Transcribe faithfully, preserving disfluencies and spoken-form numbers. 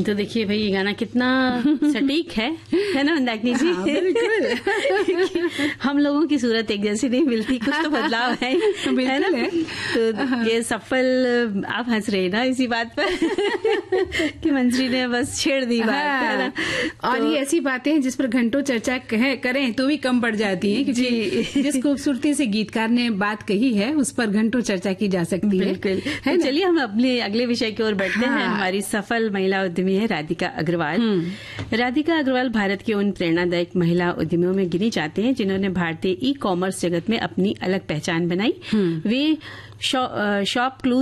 तो देखिए भाई, ये गाना कितना सटीक है है ना मंदाकिनी जी? हाँ, बिल्कुल। हम लोगों की सूरत एक जैसी नहीं मिलती, कुछ तो बदलाव है, है ना? है। तो ये सफल, आप हंस रहे ना इसी बात पर कि मंजरी ने बस छेड़ दी बात, है ना? और तो, ये ऐसी बातें हैं जिस पर घंटों चर्चा कहें करें तो भी कम पड़ जाती हैं, क्योंकि जिस खूबसूरती से गीतकार ने बात कही है उस पर घंटों चर्चा की जा सकती है। बिल्कुल। तो चलिए हम अपने अगले विषय की ओर बढ़ते हाँ। हैं। हमारी सफल महिला उद्यमी है राधिका अग्रवाल। राधिका अग्रवाल भारत की उन प्रेरणादायक महिला उद्यमियों में गिनी जाते हैं जिन्होंने भारतीय ई कॉमर्स जगत में अपनी अलग पहचान बनाई। वे शॉप क्लूज